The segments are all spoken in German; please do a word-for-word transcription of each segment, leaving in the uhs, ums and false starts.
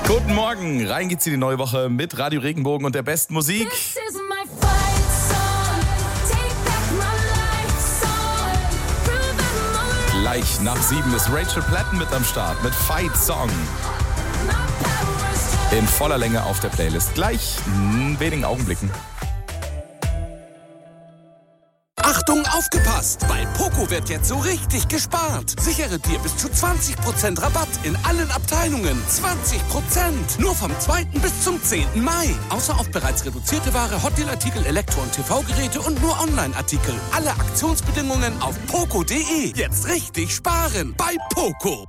Guten Morgen, rein geht's in die neue Woche mit Radio Regenbogen und der besten Musik. Gleich nach sieben ist Rachel Platten mit am Start mit Fight Song. In voller Länge auf der Playlist. Gleich in wenigen Augenblicken. Achtung, aufgepasst! Bei Poco wird jetzt so richtig gespart. Sichere dir bis zu zwanzig Prozent Rabatt in allen Abteilungen. zwanzig Prozent! Nur vom zweiten bis zum zehnten Mai. Außer auf bereits reduzierte Ware, Hotdeal-Artikel, Elektro- und T V-Geräte und nur Online-Artikel. Alle Aktionsbedingungen auf poco punkt de. Jetzt richtig sparen bei Poco.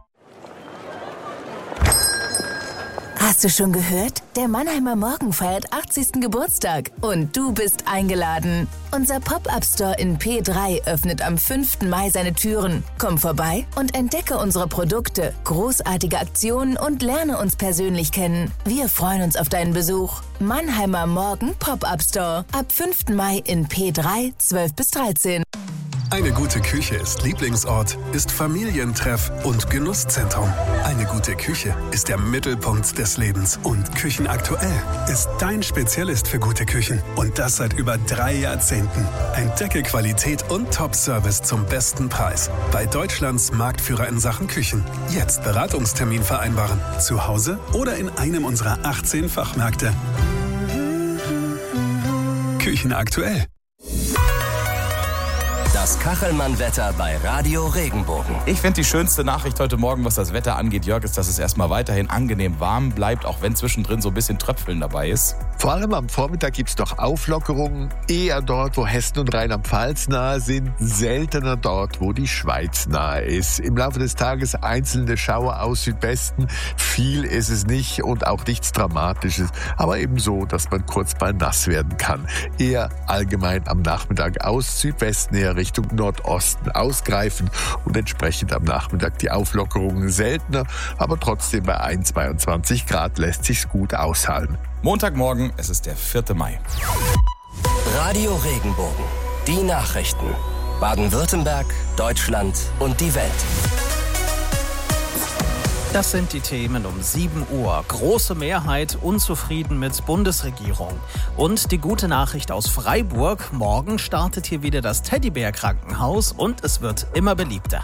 Hast du schon gehört? Der Mannheimer Morgen feiert achtzigsten Geburtstag und du bist eingeladen. Unser Pop-Up-Store in P drei öffnet am fünften Mai seine Türen. Komm vorbei und entdecke unsere Produkte, großartige Aktionen und lerne uns persönlich kennen. Wir freuen uns auf deinen Besuch. Mannheimer Morgen Pop-Up Store. Ab fünften Mai in P drei, zwölf bis dreizehn. Eine gute Küche ist Lieblingsort, ist Familientreff und Genusszentrum. Eine gute Küche ist der Mittelpunkt des Lebens. Und Küchenaktuell ist dein Spezialist für gute Küchen. Und das seit über drei Jahrzehnten. Entdecke Qualität und Top-Service zum besten Preis. Bei Deutschlands Marktführer in Sachen Küchen. Jetzt Beratungstermin vereinbaren. Zu Hause oder in einem unserer achtzehn Fachmärkte. Küchenaktuell. Das Kachelmann-Wetter bei Radio Regenbogen. Ich finde die schönste Nachricht heute Morgen, was das Wetter angeht, Jörg, ist, dass es erstmal weiterhin angenehm warm bleibt, auch wenn zwischendrin so ein bisschen Tröpfeln dabei ist. Vor allem am Vormittag gibt es doch Auflockerungen, eher dort, wo Hessen und Rheinland-Pfalz nahe sind, seltener dort, wo die Schweiz nahe ist. Im Laufe des Tages einzelne Schauer aus Südwesten, viel ist es nicht und auch nichts Dramatisches, aber eben so, dass man kurz mal nass werden kann. Eher allgemein am Nachmittag aus Südwesten her Richtung Nordosten ausgreifen und entsprechend am Nachmittag die Auflockerungen seltener, aber trotzdem bei einundzwanzig, zweiundzwanzig Grad lässt sich's gut aushalten. Montagmorgen, es ist der vierte Mai. Radio Regenbogen. Die Nachrichten. Baden-Württemberg, Deutschland und die Welt. Das sind die Themen um sieben Uhr. Große Mehrheit unzufrieden mit Bundesregierung. Und die gute Nachricht aus Freiburg. Morgen startet hier wieder das Teddybär-Krankenhaus und es wird immer beliebter.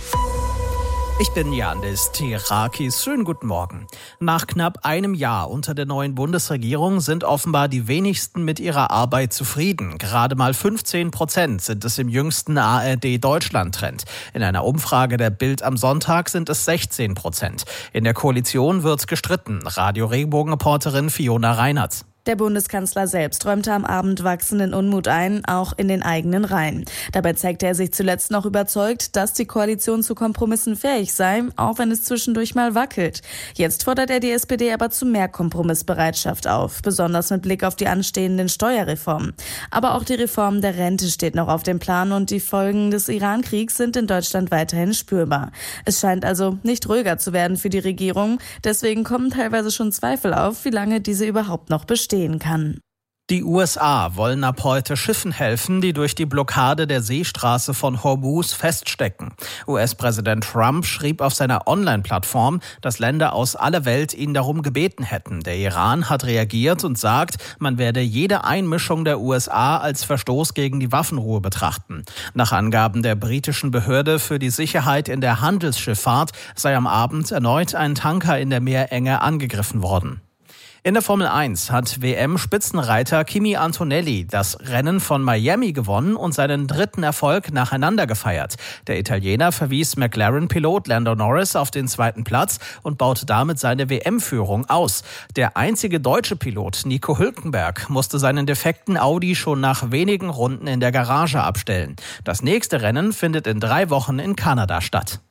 Ich bin Janis Terakis. Schönen guten Morgen. Nach knapp einem Jahr unter der neuen Bundesregierung sind offenbar die wenigsten mit ihrer Arbeit zufrieden. Gerade mal fünfzehn Prozent sind es im jüngsten A R D-Deutschland-Trend. In einer Umfrage der Bild am Sonntag sind es sechzehn Prozent. In der Koalition wird gestritten. Radio Regenbogen-Reporterin Fiona Reinhardt. Der Bundeskanzler selbst räumte am Abend wachsenden Unmut ein, auch in den eigenen Reihen. Dabei zeigte er sich zuletzt noch überzeugt, dass die Koalition zu Kompromissen fähig sei, auch wenn es zwischendurch mal wackelt. Jetzt fordert er die S P D aber zu mehr Kompromissbereitschaft auf, besonders mit Blick auf die anstehenden Steuerreformen. Aber auch die Reform der Rente steht noch auf dem Plan und die Folgen des Iran-Kriegs sind in Deutschland weiterhin spürbar. Es scheint also nicht ruhiger zu werden für die Regierung, deswegen kommen teilweise schon Zweifel auf, wie lange diese überhaupt noch besteht. Kann. Die U S A wollen ab heute Schiffen helfen, die durch die Blockade der Seestraße von Hormuz feststecken. U S-Präsident Trump schrieb auf seiner Online-Plattform, dass Länder aus aller Welt ihn darum gebeten hätten. Der Iran hat reagiert und sagt, man werde jede Einmischung der U S A als Verstoß gegen die Waffenruhe betrachten. Nach Angaben der britischen Behörde für die Sicherheit in der Handelsschifffahrt sei am Abend erneut ein Tanker in der Meerenge angegriffen worden. In der Formel eins hat W M-Spitzenreiter Kimi Antonelli das Rennen von Miami gewonnen und seinen dritten Erfolg nacheinander gefeiert. Der Italiener verwies McLaren-Pilot Lando Norris auf den zweiten Platz und baute damit seine W M-Führung aus. Der einzige deutsche Pilot, Nico Hülkenberg, musste seinen defekten Audi schon nach wenigen Runden in der Garage abstellen. Das nächste Rennen findet in drei Wochen in Kanada statt.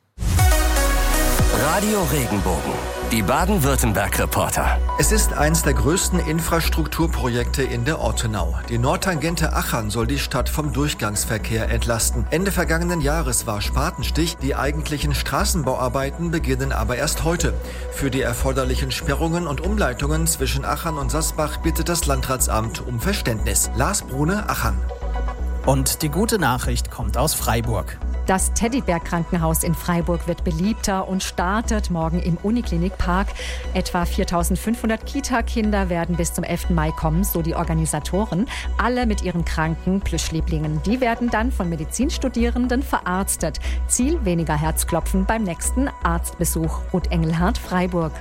Radio Regenbogen. Die Baden-Württemberg-Reporter. Es ist eines der größten Infrastrukturprojekte in der Ortenau. Die Nordtangente Achern soll die Stadt vom Durchgangsverkehr entlasten. Ende vergangenen Jahres war Spatenstich. Die eigentlichen Straßenbauarbeiten beginnen aber erst heute. Für die erforderlichen Sperrungen und Umleitungen zwischen Achern und Sasbach bittet das Landratsamt um Verständnis. Lars Brune, Achern. Und die gute Nachricht kommt aus Freiburg. Das Teddybär-Krankenhaus in Freiburg wird beliebter und startet morgen im Uniklinikpark. Etwa viertausendfünfhundert Kita-Kinder werden bis zum elften Mai kommen, so die Organisatoren. Alle mit ihren kranken Plüschlieblingen. Die werden dann von Medizinstudierenden verarztet. Ziel: weniger Herzklopfen beim nächsten Arztbesuch. Ruth Engelhardt, Freiburg.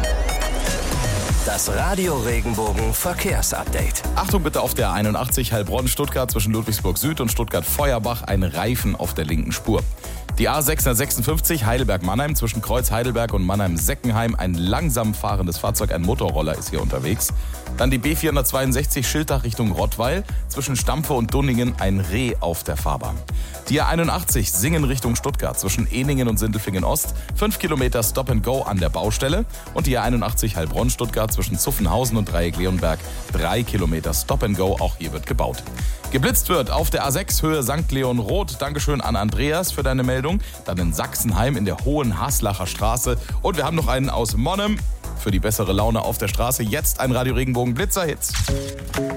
Das Radio Regenbogen Verkehrsupdate. Achtung bitte auf der einundachtzig Heilbronn-Stuttgart zwischen Ludwigsburg Süd und Stuttgart-Feuerbach ein Reifen auf der linken Spur. Die A sechshundertsechsundfünfzig Heidelberg-Mannheim zwischen Kreuz Heidelberg und Mannheim-Seckenheim. Ein langsam fahrendes Fahrzeug, ein Motorroller ist hier unterwegs. Dann die B vierhundertzweiundsechzig Schiltach Richtung Rottweil. Zwischen Stampfe und Dunningen ein Reh auf der Fahrbahn. Die A einundachtzig Singen Richtung Stuttgart zwischen Eningen und Sindelfingen Ost. fünf Kilometer Stop and Go an der Baustelle. Und die A einundachtzig Heilbronn-Stuttgart zwischen Zuffenhausen und Dreieck Leonberg. drei Kilometer Stop and Go, auch hier wird gebaut. Geblitzt wird auf der A sechs Höhe Sankt Leon Roth. Dankeschön an Andreas für deine Meldung. Dann in Sachsenheim in der Hohen Haslacher Straße. Und wir haben noch einen aus Monnem für die bessere Laune auf der Straße. Jetzt ein Radio Regenbogen Blitzer-Hits.